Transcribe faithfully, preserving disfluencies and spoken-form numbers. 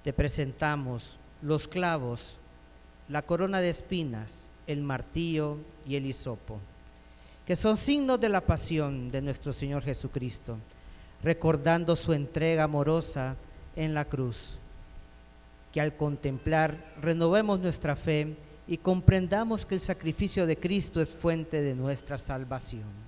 te presentamos los clavos, la corona de espinas, el martillo y el hisopo, que son signos de la pasión de nuestro Señor Jesucristo, recordando su entrega amorosa en la cruz. Que al contemplar renovemos nuestra fe y comprendamos que el sacrificio de Cristo es fuente de nuestra salvación.